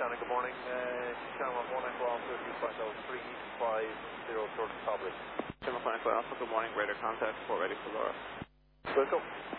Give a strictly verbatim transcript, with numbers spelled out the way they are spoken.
Shannon, good morning. Uh, Shannon, one Echo Alpha, you find out three five zero short of Cobley. Shannon, one Echo Alpha, good morning. Radar contact, report ready for Laura. Welcome.